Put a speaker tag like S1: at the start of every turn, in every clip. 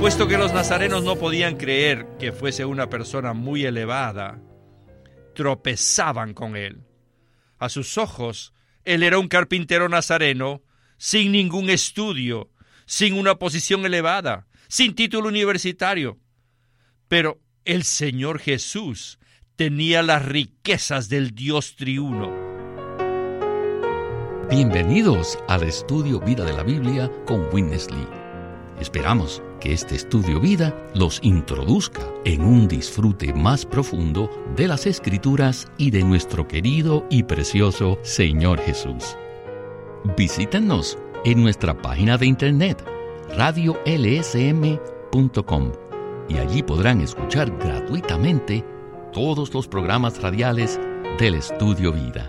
S1: Puesto que los nazarenos no podían creer que fuese una persona muy elevada, tropezaban con él. A sus ojos, él era un carpintero nazareno, sin ningún estudio, sin una posición elevada, sin título universitario. Pero el Señor Jesús tenía las riquezas del Dios triuno.
S2: Bienvenidos al Estudio Vida de la Biblia con Witness Lee. Esperamos que este Estudio Vida los introduzca en un disfrute más profundo de las Escrituras y de nuestro querido y precioso Señor Jesús. Visítenos en nuestra página de internet, radiolsm.com, y allí podrán escuchar gratuitamente todos los programas radiales del Estudio Vida.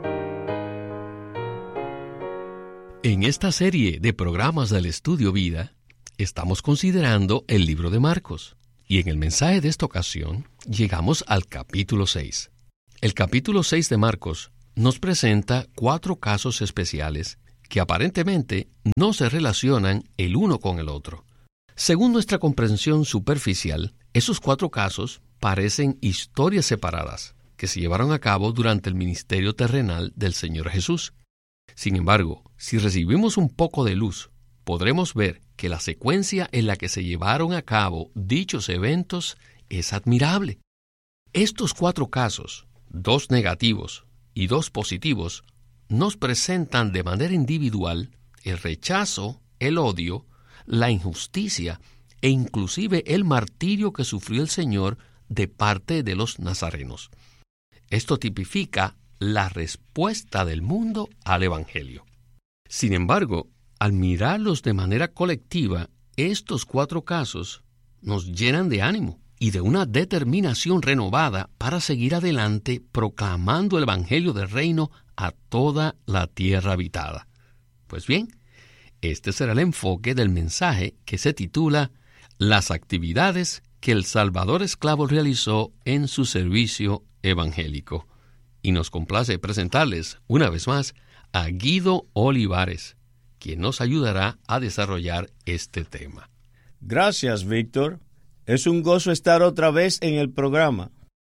S2: En esta serie de programas del Estudio Vida, estamos considerando el libro de Marcos, y en el mensaje de esta ocasión llegamos al capítulo 6. El capítulo 6 de Marcos nos presenta 4 casos especiales que aparentemente no se relacionan el uno con el otro. Según nuestra comprensión superficial, esos 4 casos parecen historias separadas que se llevaron a cabo durante el ministerio terrenal del Señor Jesús. Sin embargo, si recibimos un poco de luz, podremos ver que la secuencia en la que se llevaron a cabo dichos eventos es admirable. Estos 4 casos, 2 negativos y 2 positivos, nos presentan de manera individual el rechazo, el odio, la injusticia e inclusive el martirio que sufrió el Señor de parte de los nazarenos. Esto tipifica la respuesta del mundo al Evangelio. Sin embargo, al mirarlos de manera colectiva, estos 4 casos nos llenan de ánimo y de una determinación renovada para seguir adelante proclamando el Evangelio del Reino a toda la tierra habitada. Pues bien, este será el enfoque del mensaje que se titula Las actividades que el Salvador esclavo realizó en su servicio evangélico. Y nos complace presentarles una vez más a Guido Olivares, quien nos ayudará a desarrollar este tema.
S3: Gracias, Víctor. Es un gozo estar otra vez en el programa.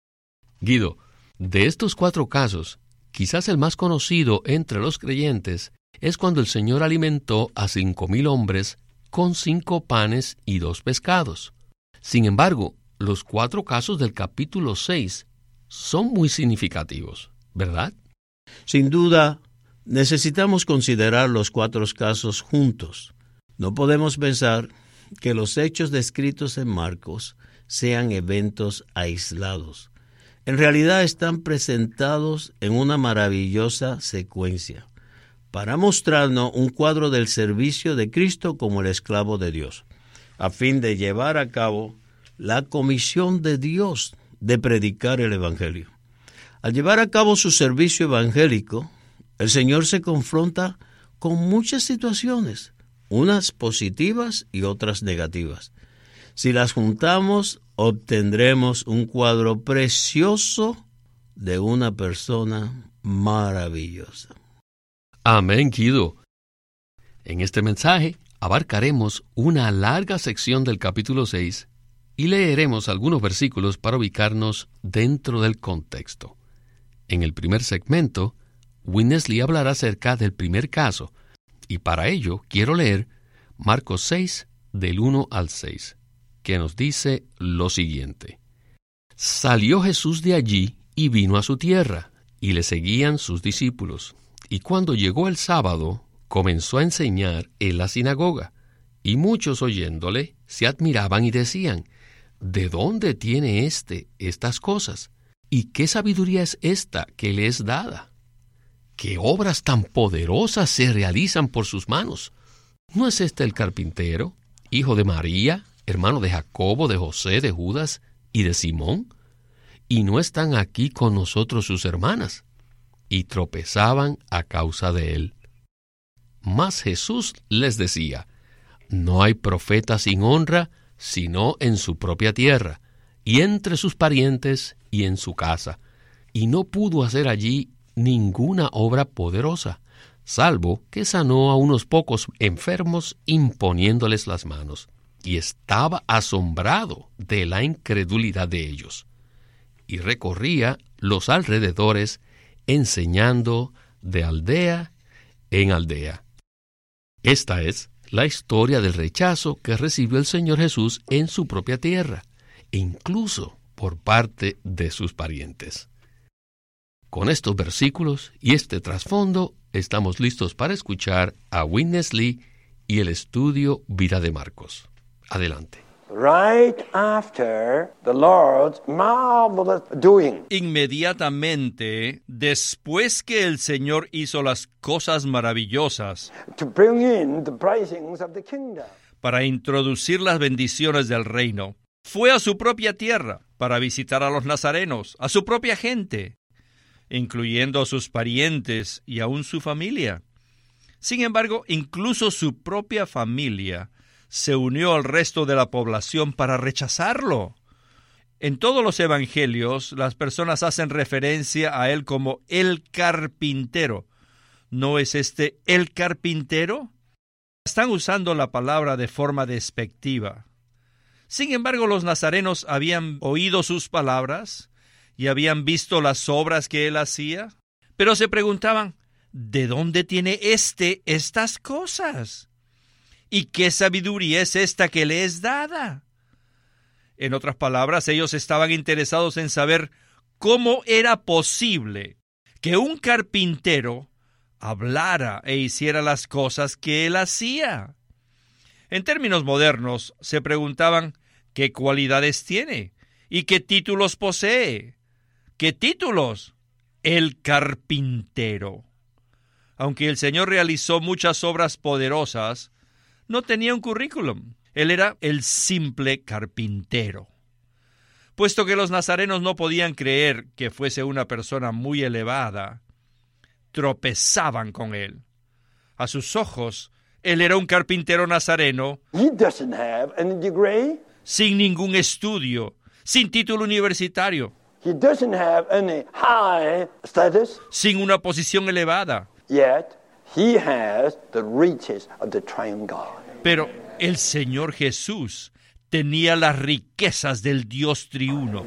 S2: Guido, de estos 4 casos, quizás el más conocido entre los creyentes es cuando el Señor alimentó a 5,000 hombres con 5 panes y 2 pescados. Sin embargo, los 4 casos del capítulo 6 son muy significativos, ¿verdad?
S3: Sin duda, necesitamos considerar los 4 casos juntos. No podemos pensar que los hechos descritos en Marcos sean eventos aislados. En realidad están presentados en una maravillosa secuencia para mostrarnos un cuadro del servicio de Cristo como el esclavo de Dios, a fin de llevar a cabo la comisión de Dios de predicar el Evangelio. Al llevar a cabo su servicio evangélico, el Señor se confronta con muchas situaciones, unas positivas y otras negativas. Si las juntamos, obtendremos un cuadro precioso de una persona maravillosa.
S2: Amén, Guido. En este mensaje abarcaremos una larga sección del capítulo 6 y leeremos algunos versículos para ubicarnos dentro del contexto. En el primer segmento, Witness Lee hablará acerca del primer caso, y para ello quiero leer Marcos 6, del 1 al 6, que nos dice lo siguiente. Salió Jesús de allí y vino a su tierra, y le seguían sus discípulos. Y cuando llegó el sábado, comenzó a enseñar en la sinagoga, y muchos oyéndole se admiraban y decían, ¿de dónde tiene estas cosas? ¿Y qué sabiduría es esta que le es dada? ¿Qué obras tan poderosas se realizan por sus manos? ¿No es este el carpintero, hijo de María, hermano de Jacobo, de José, de Judas y de Simón? ¿Y no están aquí con nosotros sus hermanas? Y tropezaban a causa de él. Mas Jesús les decía, no hay profeta sin honra, sino en su propia tierra, y entre sus parientes y en su casa. Y no pudo hacer allí ninguna obra poderosa, salvo que sanó a unos pocos enfermos imponiéndoles las manos. y estaba asombrado de la incredulidad de ellos, y recorría los alrededores enseñando de aldea en aldea. Esta es la historia del rechazo que recibió el Señor Jesús en su propia tierra, e incluso por parte de sus parientes. Con estos versículos y este trasfondo, estamos listos para escuchar a Witness Lee y el estudio Vida de Marcos. Adelante.
S4: Right after the Lord's marvelous doing.
S1: Inmediatamente después que el Señor hizo las cosas maravillosas
S4: To bring in the blessings of the kingdom.
S1: para introducir las bendiciones del reino, fue a su propia tierra para visitar a los nazarenos, a su propia gente, incluyendo a sus parientes y aún su familia. Sin embargo, incluso su propia familia se unió al resto de la población para rechazarlo. En todos los evangelios, las personas hacen referencia a él como el carpintero. ¿No es este el carpintero? Están usando la palabra de forma despectiva. Sin embargo, los nazarenos habían oído sus palabras y habían visto las obras que él hacía, pero se preguntaban, ¿de dónde tiene estas cosas? ¿Y qué sabiduría es esta que le es dada? En otras palabras, ellos estaban interesados en saber cómo era posible que un carpintero hablara e hiciera las cosas que él hacía. En términos modernos, se preguntaban qué cualidades tiene y qué títulos posee. ¿Qué títulos? El carpintero. Aunque el Señor realizó muchas obras poderosas, no tenía un currículum. Él era el simple carpintero. Puesto que los nazarenos no podían creer que fuese una persona muy elevada, tropezaban con él. A sus ojos, él era un carpintero nazareno
S4: He doesn't have any degree.
S1: sin ningún estudio, sin título universitario,
S4: He doesn't have any high status.
S1: sin una posición elevada.
S4: Yet he has the riches of the triune God.
S1: Pero el Señor Jesús tenía las riquezas del Dios triuno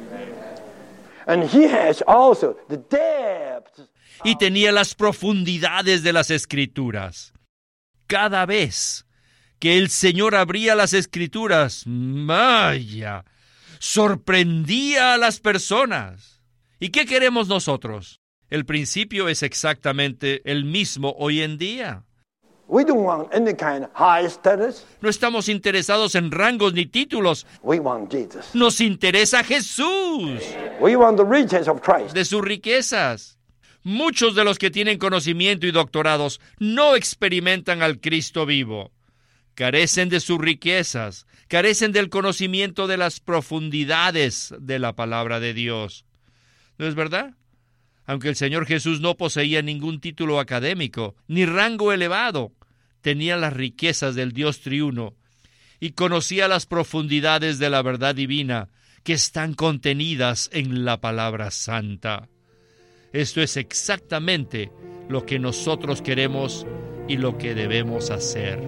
S4: And he has also the depth.
S1: y tenía las profundidades de las Escrituras. Cada vez que el Señor abría las Escrituras, ¡vaya!, sorprendía a las personas. ¿Y qué queremos nosotros? El principio es exactamente el mismo hoy en día.
S4: We don't want any kind of high status.
S1: No estamos interesados en rangos ni títulos.
S4: We want Jesus.
S1: Nos interesa Jesús,
S4: We want the riches of Christ.
S1: de sus riquezas. Muchos de los que tienen conocimiento y doctorados no experimentan al Cristo vivo. Carecen de sus riquezas, carecen del conocimiento de las profundidades de la palabra de Dios. ¿No es verdad? Aunque el Señor Jesús no poseía ningún título académico, ni rango elevado, tenía las riquezas del Dios triuno y conocía las profundidades de la verdad divina que están contenidas en la palabra santa. Esto es exactamente lo que nosotros queremos y lo que debemos hacer.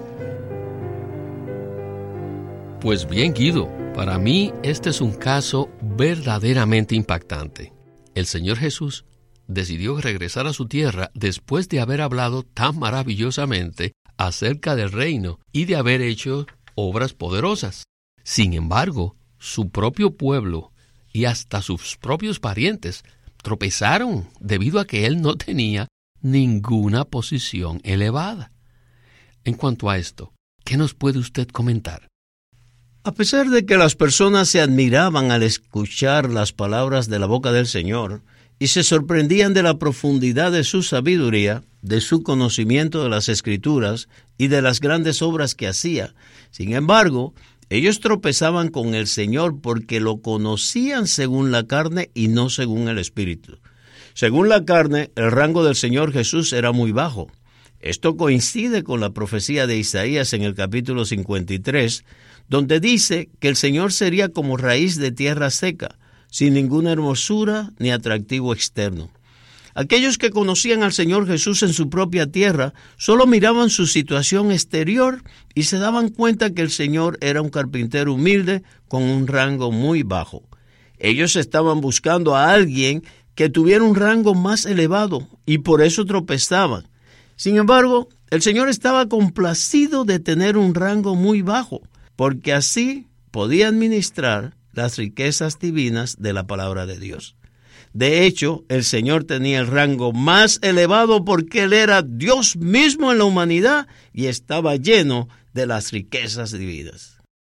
S2: Pues bien, Guido, para mí este es un caso verdaderamente impactante. El Señor Jesús decidió regresar a su tierra después de haber hablado tan maravillosamente acerca del reino y de haber hecho obras poderosas. Sin embargo, su propio pueblo y hasta sus propios parientes tropezaron debido a que él no tenía ninguna posición elevada. En cuanto a esto, ¿qué nos puede usted comentar?
S3: A pesar de que las personas se admiraban al escuchar las palabras de la boca del Señor y se sorprendían de la profundidad de su sabiduría, de su conocimiento de las Escrituras y de las grandes obras que hacía, sin embargo, ellos tropezaban con el Señor porque lo conocían según la carne y no según el Espíritu. Según la carne, el rango del Señor Jesús era muy bajo. Esto coincide con la profecía de Isaías en el capítulo 53, donde dice que el Señor sería como raíz de tierra seca, sin ninguna hermosura ni atractivo externo. Aquellos que conocían al Señor Jesús en su propia tierra solo miraban su situación exterior y se daban cuenta que el Señor era un carpintero humilde con un rango muy bajo. Ellos estaban buscando a alguien que tuviera un rango más elevado y por eso tropezaban. Sin embargo, el Señor estaba complacido de tener un rango muy bajo, porque así podía administrar las riquezas divinas de la palabra de Dios. De hecho, el Señor tenía el rango más elevado porque Él era Dios mismo en la humanidad y estaba lleno de las riquezas divinas.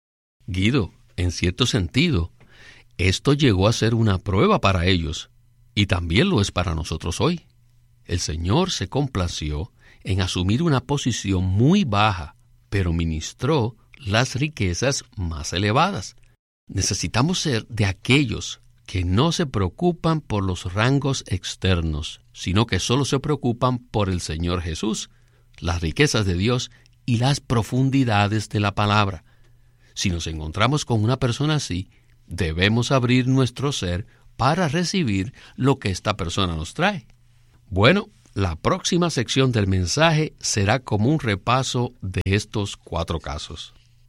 S2: Guido, en cierto sentido, esto llegó a ser una prueba para ellos y también lo es para nosotros hoy. El Señor se complació en asumir una posición muy baja, pero ministró las riquezas más elevadas. Necesitamos ser de aquellos que no se preocupan por los rangos externos, sino que solo se preocupan por el Señor Jesús, las riquezas de Dios y las profundidades de la palabra. Si nos encontramos con una persona así, debemos abrir nuestro ser para recibir lo que esta persona nos trae. Bueno, la próxima sección del mensaje será como un repaso de estos 4 casos.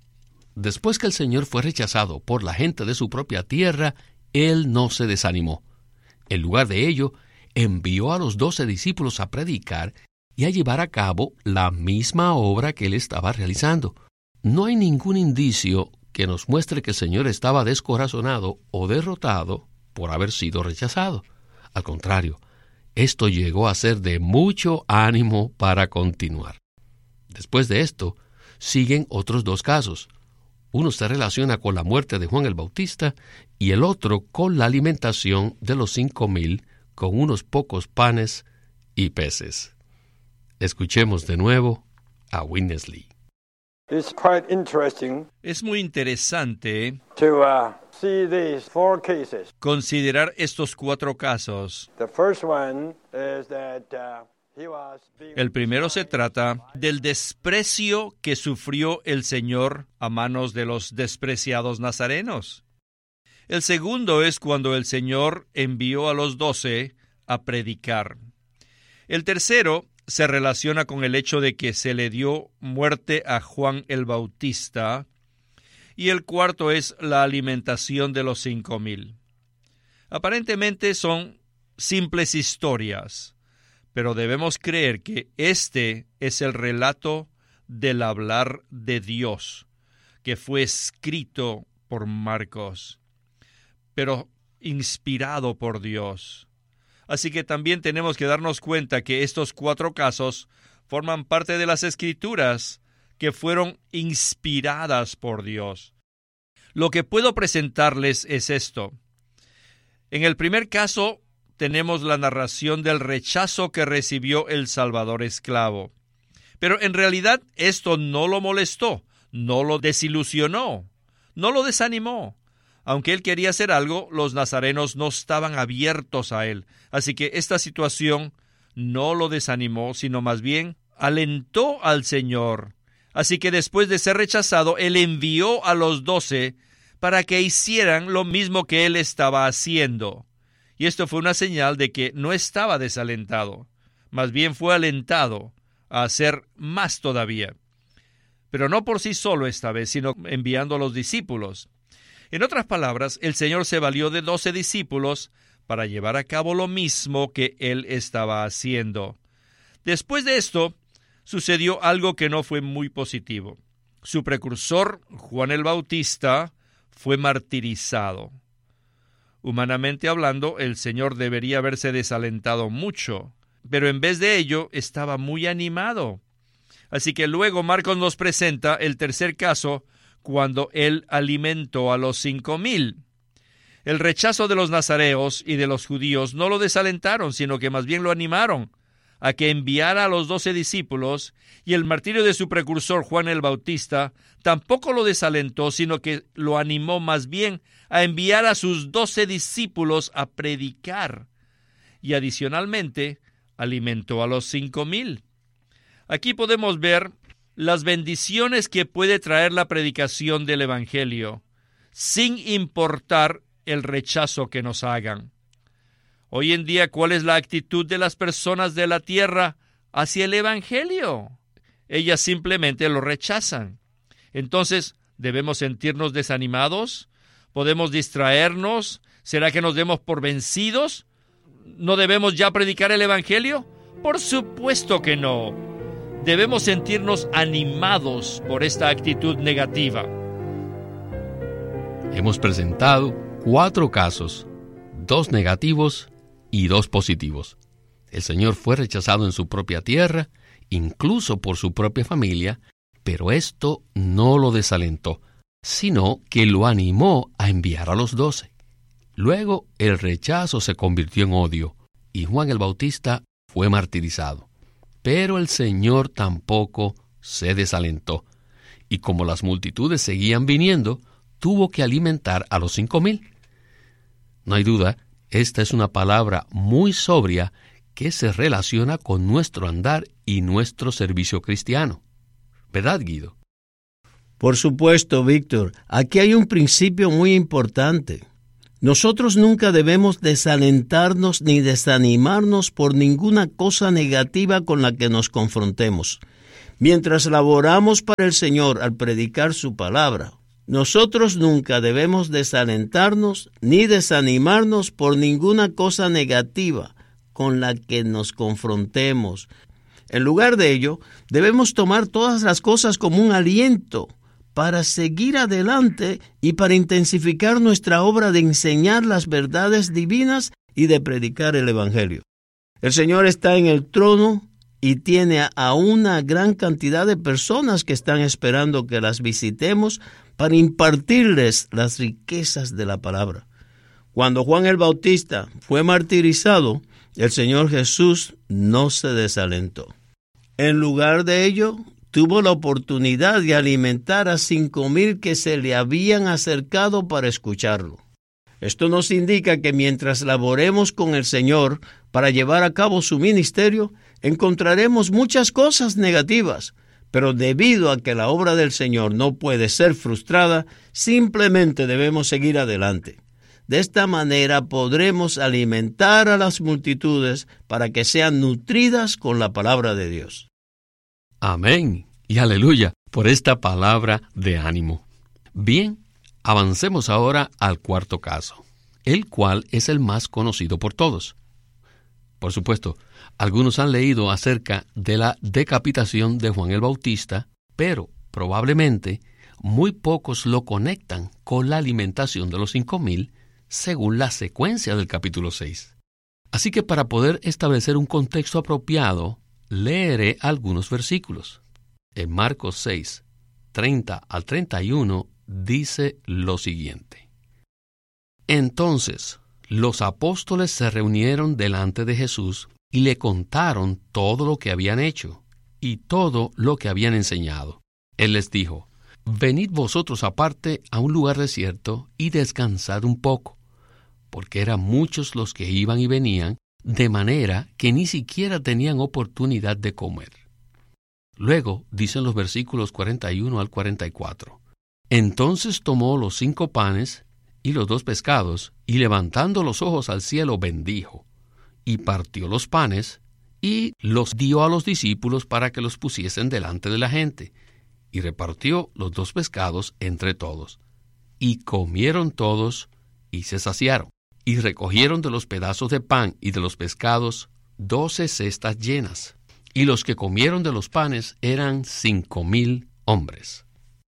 S2: Después que el Señor fue rechazado por la gente de su propia tierra, Él no se desanimó. En lugar de ello, envió a los 12 discípulos a predicar y a llevar a cabo la misma obra que Él estaba realizando. No hay ningún indicio que nos muestre que el Señor estaba descorazonado o derrotado por haber sido rechazado. Al contrario, esto llegó a ser de mucho ánimo para continuar. Después de esto, siguen otros 2 casos. Uno se relaciona con la muerte de Juan el Bautista y el otro con la alimentación de los 5,000 con unos pocos panes y peces. Escuchemos de nuevo a Witness Lee.
S4: It's quite interesting
S1: Es muy interesante
S4: to see these 4 cases.
S1: considerar estos 4 casos.
S4: The first one is that he was being
S1: El primero se trata del desprecio que sufrió el Señor a manos de los despreciados nazarenos. El segundo es cuando el Señor envió a los 12 a predicar. El tercero se relaciona con el hecho de que se le dio muerte a Juan el Bautista. Y el cuarto es la alimentación de los 5,000. Aparentemente son simples historias, pero debemos creer que este es el relato del hablar de Dios, que fue escrito por Marcos, pero inspirado por Dios. Así que también tenemos que darnos cuenta que estos 4 casos forman parte de las Escrituras que fueron inspiradas por Dios. Lo que puedo presentarles es esto. En el primer caso, tenemos la narración del rechazo que recibió el Salvador esclavo. Pero en realidad esto no lo molestó, no lo desilusionó, no lo desanimó. Aunque él quería hacer algo, los nazarenos no estaban abiertos a él. Así que esta situación no lo desanimó, sino más bien alentó al Señor. Así que después de ser rechazado, él envió a los 12 para que hicieran lo mismo que él estaba haciendo. Y esto fue una señal de que no estaba desalentado, más bien fue alentado a hacer más todavía. Pero no por sí solo esta vez, sino enviando a los discípulos. En otras palabras, el Señor se valió de 12 discípulos para llevar a cabo lo mismo que él estaba haciendo. Después de esto, sucedió algo que no fue muy positivo. Su precursor, Juan el Bautista, fue martirizado. Humanamente hablando, el Señor debería haberse desalentado mucho, pero en vez de ello, estaba muy animado. Así que luego Marcos nos presenta el tercer caso, cuando él alimentó a los 5,000. El rechazo de los nazareos y de los judíos no lo desalentaron, sino que más bien lo animaron a que enviara a los 12 discípulos, y el martirio de su precursor Juan el Bautista tampoco lo desalentó, sino que lo animó más bien a enviar a sus 12 discípulos a predicar, y adicionalmente alimentó a los 5,000. Aquí podemos ver las bendiciones que puede traer la predicación del Evangelio, sin importar el rechazo que nos hagan. Hoy en día, ¿cuál es la actitud de las personas de la tierra hacia el Evangelio? Ellas simplemente lo rechazan. Entonces, ¿debemos sentirnos desanimados? ¿Podemos distraernos? ¿Será que nos demos por vencidos? ¿No debemos ya predicar el Evangelio? Por supuesto que no. Debemos sentirnos animados por esta actitud negativa.
S2: Hemos presentado 4 casos, 2 negativos y 2 positivos. El Señor fue rechazado en su propia tierra, incluso por su propia familia, pero esto no lo desalentó, sino que lo animó a enviar a los 12. Luego el rechazo se convirtió en odio, y Juan el Bautista fue martirizado. Pero el Señor tampoco se desalentó, y como las multitudes seguían viniendo, tuvo que alimentar a los 5,000. No hay duda, esta es una palabra muy sobria que se relaciona con nuestro andar y nuestro servicio cristiano. ¿Verdad, Guido?
S3: Por supuesto, Víctor. Aquí hay un principio muy importante. Nosotros nunca debemos desalentarnos ni desanimarnos por ninguna cosa negativa con la que nos confrontemos. Mientras laboramos para el Señor al predicar su palabra, nosotros nunca debemos desalentarnos ni desanimarnos por ninguna cosa negativa con la que nos confrontemos. En lugar de ello, debemos tomar todas las cosas como un aliento para seguir adelante y para intensificar nuestra obra de enseñar las verdades divinas y de predicar el Evangelio. El Señor está en el trono y tiene a una gran cantidad de personas que están esperando que las visitemos para impartirles las riquezas de la palabra. Cuando Juan el Bautista fue martirizado, el Señor Jesús no se desalentó. En lugar de ello, tuvo la oportunidad de alimentar a 5,000 que se le habían acercado para escucharlo. Esto nos indica que mientras laboremos con el Señor para llevar a cabo su ministerio, encontraremos muchas cosas negativas, pero debido a que la obra del Señor no puede ser frustrada, simplemente debemos seguir adelante. De esta manera podremos alimentar a las multitudes para que sean nutridas con la palabra de Dios.
S2: Amén y aleluya por esta palabra de ánimo. Bien, avancemos ahora al 4º caso, el cual es el más conocido por todos. Por supuesto, algunos han leído acerca de la decapitación de Juan el Bautista, pero probablemente muy pocos lo conectan con la alimentación de los 5,000 según la secuencia del capítulo 6. Así que para poder establecer un contexto apropiado, leeré algunos versículos. En Marcos 6, 30 al 31, dice lo siguiente. Entonces, los apóstoles se reunieron delante de Jesús y le contaron todo lo que habían hecho y todo lo que habían enseñado. Él les dijo, venid vosotros aparte a un lugar desierto y descansad un poco, porque eran muchos los que iban y venían, de manera que ni siquiera tenían oportunidad de comer. Luego, dicen los versículos 41 al 44, entonces tomó los 5 panes y los 2 pescados, y levantando los ojos al cielo bendijo, y partió los panes, y los dio a los discípulos para que los pusiesen delante de la gente, y repartió los 2 pescados entre todos. Y comieron todos, y se saciaron, y recogieron de los pedazos de pan y de los pescados 12 cestas llenas, y los que comieron de los panes eran 5,000 hombres.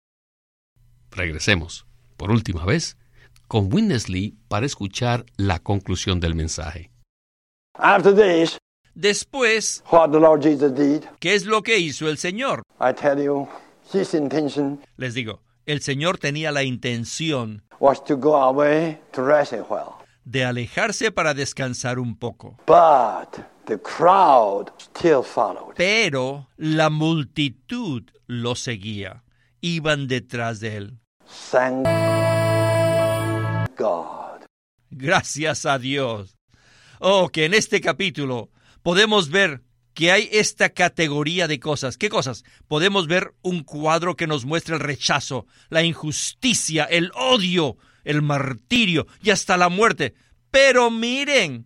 S2: Regresemos, por última vez, con Witness Lee para escuchar la conclusión del mensaje.
S4: After this,
S1: Después,
S4: what the Lord Jesus did,
S1: ¿qué es lo que hizo el Señor?
S4: I tell you, his intention
S1: Les digo, el Señor tenía la intención
S4: was to go away to rest a while.
S1: de alejarse para descansar un poco.
S4: But the crowd still followed.
S1: Pero la multitud lo seguía, iban detrás de él.
S4: Thank God.
S1: Gracias a Dios. Oh, que en este capítulo podemos ver que hay esta categoría de cosas. ¿Qué cosas? Podemos ver un cuadro que nos muestra el rechazo, la injusticia, el odio, el martirio y hasta la muerte. Pero miren,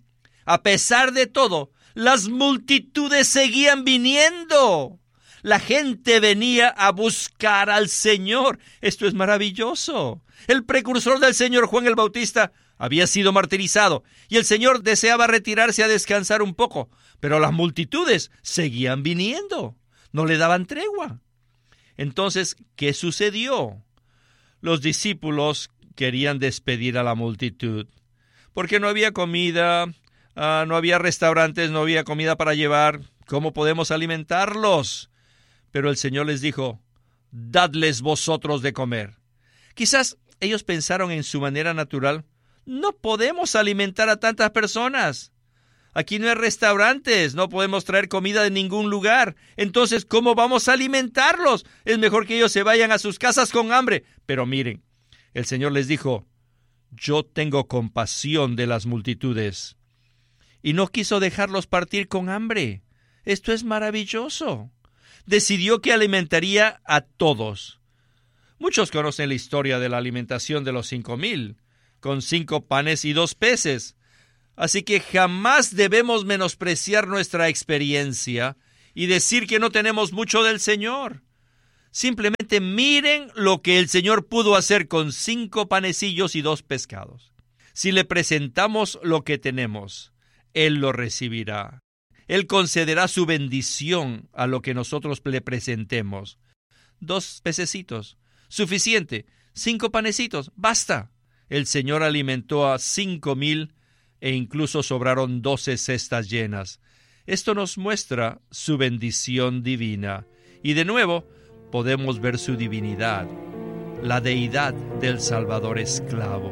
S1: A pesar de todo, las multitudes seguían viniendo. La gente venía a buscar al Señor. Esto es maravilloso. El precursor del Señor, Juan el Bautista, había sido martirizado y el Señor deseaba retirarse a descansar un poco, pero las multitudes seguían viniendo. No le daban tregua. Entonces, ¿qué sucedió? Los discípulos querían despedir a la multitud porque no había comida, no había restaurantes, no había comida para llevar. ¿Cómo podemos alimentarlos? Pero el Señor les dijo, dadles vosotros de comer. Quizás ellos pensaron en su manera natural, no podemos alimentar a tantas personas. Aquí no hay restaurantes, no podemos traer comida de ningún lugar. Entonces, ¿cómo vamos a alimentarlos? Es mejor que ellos se vayan a sus casas con hambre. Pero miren, el Señor les dijo, yo tengo compasión de las multitudes. Y no quiso dejarlos partir con hambre. Esto es maravilloso. Decidió que alimentaría a todos. Muchos conocen la historia de la alimentación de los 5,000, con 5 panes y 2 peces. Así que jamás debemos menospreciar nuestra experiencia y decir que no tenemos mucho del Señor. Simplemente miren lo que el Señor pudo hacer con 5 panecillos y 2 pescados. Si le presentamos lo que tenemos, Él lo recibirá. Él concederá su bendición a lo que nosotros le presentemos. 2 pececitos, suficiente. 5 panecitos, basta. El Señor alimentó a 5,000 e incluso sobraron 12 cestas llenas. Esto nos muestra su bendición divina. Y de nuevo, podemos ver su divinidad, la deidad del Salvador esclavo.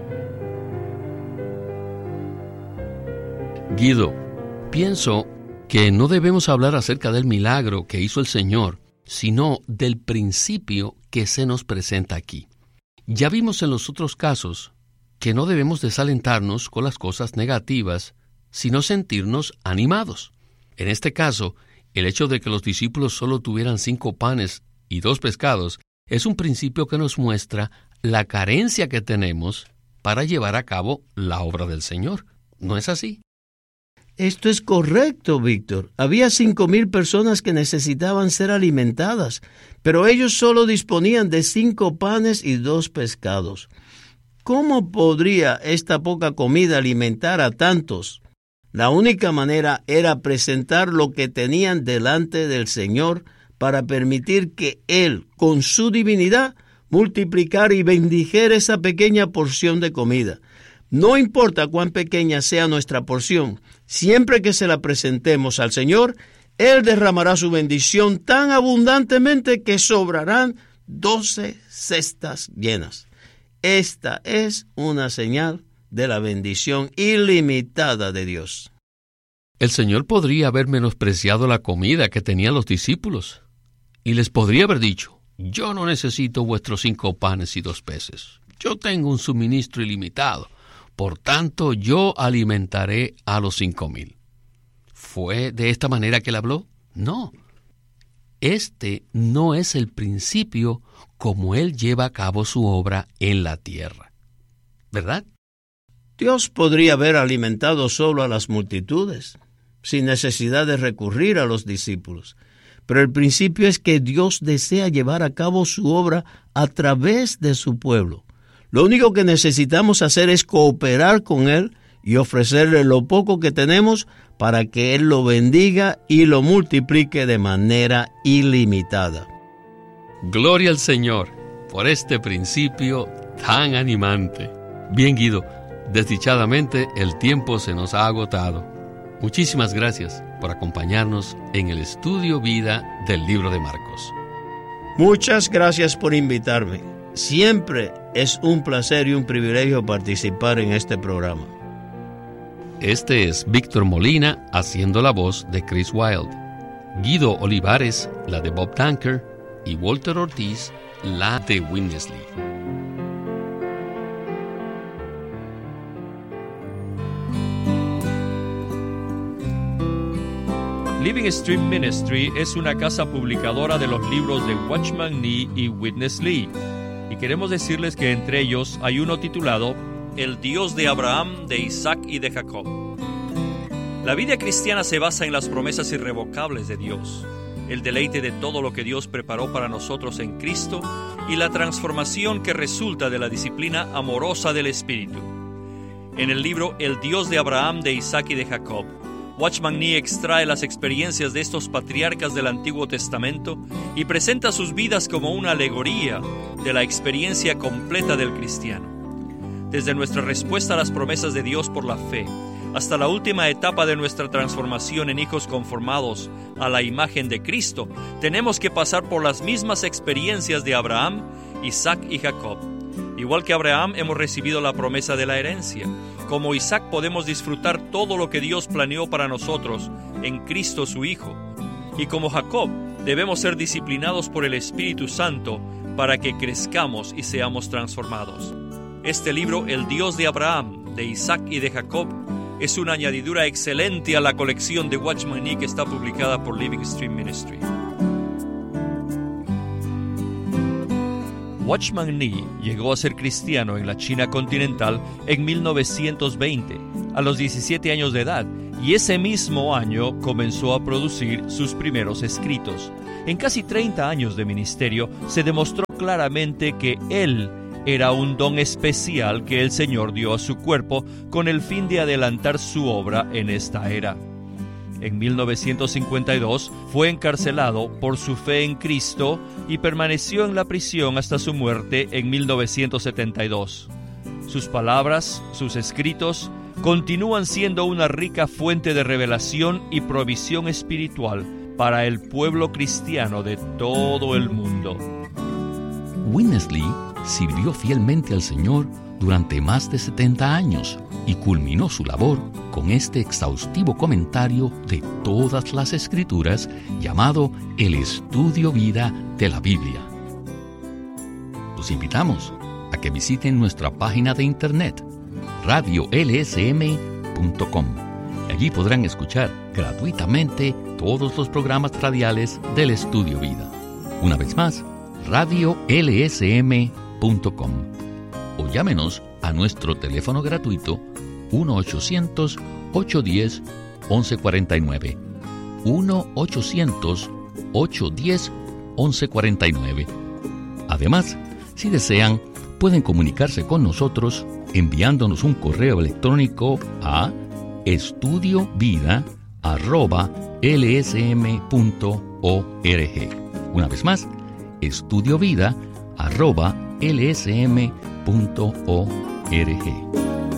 S2: Guido, pienso que no debemos hablar acerca del milagro que hizo el Señor, sino del principio que se nos presenta aquí. Ya vimos en los otros casos que no debemos desalentarnos con las cosas negativas, sino sentirnos animados. En este caso, el hecho de que los discípulos solo tuvieran 5 panes y 2 pescados es un principio que nos muestra la carencia que tenemos para llevar a cabo la obra del Señor. ¿No es así?
S3: Esto es correcto, Víctor. Había 5,000 personas que necesitaban ser alimentadas, pero ellos solo disponían de 5 panes y 2 pescados. ¿Cómo podría esta poca comida alimentar a tantos? La única manera era presentar lo que tenían delante del Señor para permitir que Él, con su divinidad, multiplicara y bendijera esa pequeña porción de comida. No importa cuán pequeña sea nuestra porción, siempre que se la presentemos al Señor, Él derramará su bendición tan abundantemente que sobrarán 12 cestas llenas. Esta es una señal de la bendición ilimitada de Dios.
S2: El Señor podría haber menospreciado la comida que tenían los discípulos y les podría haber dicho, yo no necesito vuestros 5 panes y 2 peces. Yo tengo un suministro ilimitado. Por tanto, yo alimentaré a los 5,000. ¿Fue de esta manera que él habló? No. Este no es el principio como él lleva a cabo su obra en la tierra. ¿Verdad?
S3: Dios podría haber alimentado solo a las multitudes, sin necesidad de recurrir a los discípulos. Pero el principio es que Dios desea llevar a cabo su obra a través de su pueblo. Lo único que necesitamos hacer es cooperar con Él y ofrecerle lo poco que tenemos para que Él lo bendiga y lo multiplique de manera ilimitada.
S2: Gloria al Señor por este principio tan animante. Bien, Guido, desdichadamente el tiempo se nos ha agotado. Muchísimas gracias por acompañarnos en el estudio vida del libro de Marcos.
S3: Muchas gracias por invitarme. Siempre es un placer y un privilegio participar en este programa.
S2: Este es Víctor Molina haciendo la voz de Chris Wilde, Guido Olivares la de Bob Tanker y Walter Ortiz la de Witness Lee.
S1: Living Stream Ministry es una casa publicadora de los libros de Watchman Nee y Witness Lee. Y queremos decirles que entre ellos hay uno titulado El Dios de Abraham, de Isaac y de Jacob.
S5: La vida cristiana se basa en las promesas irrevocables de Dios, el deleite de todo lo que Dios preparó para nosotros en Cristo y la transformación que resulta de la disciplina amorosa del Espíritu. En el libro El Dios de Abraham, de Isaac y de Jacob, Watchman Nee extrae las experiencias de estos patriarcas del Antiguo Testamento y presenta sus vidas como una alegoría de la experiencia completa del cristiano. Desde nuestra respuesta a las promesas de Dios por la fe, hasta la última etapa de nuestra transformación en hijos conformados a la imagen de Cristo, tenemos que pasar por las mismas experiencias de Abraham, Isaac y Jacob. Igual que Abraham, hemos recibido la promesa de la herencia. Como Isaac, podemos disfrutar todo lo que Dios planeó para nosotros en Cristo su Hijo. Y como Jacob, debemos ser disciplinados por el Espíritu Santo para que crezcamos y seamos transformados. Este libro, El Dios de Abraham, de Isaac y de Jacob, es una añadidura excelente a la colección de Watchman Nee que está publicada por Living Stream Ministry.
S1: Watchman Nee llegó a ser cristiano en la China continental en 1920, a los 17 años de edad, y ese mismo año comenzó a producir sus primeros escritos. En casi 30 años de ministerio se demostró claramente que él era un don especial que el Señor dio a su cuerpo con el fin de adelantar su obra en esta era. En 1952 fue encarcelado por su fe en Cristo y permaneció en la prisión hasta su muerte en 1972. Sus palabras, sus escritos, continúan siendo una rica fuente de revelación y provisión espiritual para el pueblo cristiano de todo el mundo.
S2: Winnesley sirvió fielmente al Señor durante más de 70 años y culminó su labor con este exhaustivo comentario de todas las Escrituras llamado El Estudio Vida de la Biblia. Los invitamos a que visiten nuestra página de internet radiolsm.com. Allí podrán escuchar gratuitamente todos los programas radiales del Estudio Vida. Una vez más, radiolsm.com. O llámenos a nuestro teléfono gratuito 1-800-810-1149. 1-800-810-1149. Además, si desean, pueden comunicarse con nosotros enviándonos un correo electrónico a estudiovida@lsm.org. Una vez más, estudiovida@lsm.org.